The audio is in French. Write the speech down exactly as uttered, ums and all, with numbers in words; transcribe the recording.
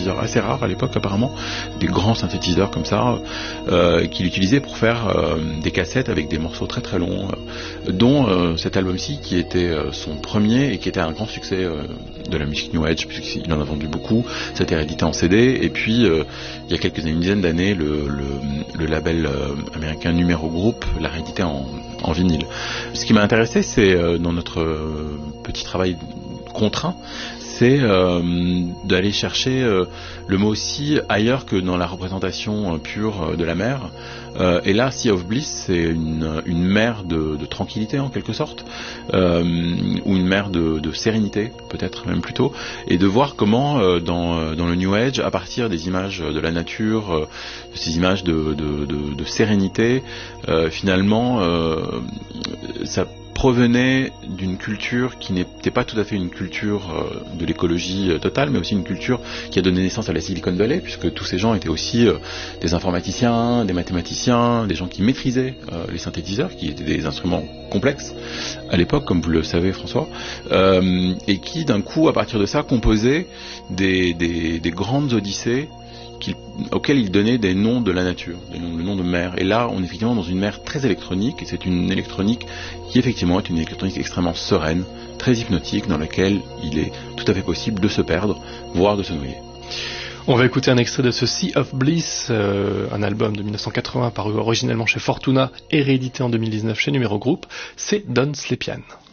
synthétiseurs assez rares à l'époque apparemment, des grands synthétiseurs comme ça, euh, qu'il utilisait pour faire euh, des cassettes avec des morceaux très très longs, euh, dont euh, cet album-ci qui était euh, son premier et qui était un grand succès euh, de la musique New Age, puisqu'il en a vendu beaucoup. Ça a été réédité en C D, et puis euh, il y a quelques années, une dizaine d'années, le, le, le label euh, américain Numéro Group l'a réédité en, en vinyle. Ce qui m'a intéressé, c'est euh, dans notre euh, petit travail contraint, c'est euh, d'aller chercher euh, le mot aussi ailleurs que dans la représentation euh, pure euh, de la mer. Euh, et là, Sea of Bliss, c'est une, une mer de, de tranquillité en quelque sorte, euh, ou une mer de, de sérénité, peut-être même plutôt, et de voir comment euh, dans, dans le New Age, à partir des images de la nature, euh, de ces images de, de, de, de sérénité, euh, finalement, euh, ça provenait d'une culture qui n'était pas tout à fait une culture euh, de l'écologie euh, totale, mais aussi une culture qui a donné naissance à la Silicon Valley, puisque tous ces gens étaient aussi euh, des informaticiens, des mathématiciens, des gens qui maîtrisaient euh, les synthétiseurs, qui étaient des instruments complexes à l'époque, comme vous le savez François, euh, et qui d'un coup, à partir de ça, composaient des, des, des grandes odyssées auxquels il donnait des noms de la nature, des noms, le nom de mer. Et là, on est effectivement dans une mer très électronique, et c'est une électronique qui effectivement est une électronique extrêmement sereine, très hypnotique, dans laquelle il est tout à fait possible de se perdre, voire de se noyer. On va écouter un extrait de ce Sea of Bliss, euh, un album de dix-neuf cent quatre-vingts paru originellement chez Fortuna et réédité en deux mille dix-neuf chez Numéro Group. C'est Don Slepian.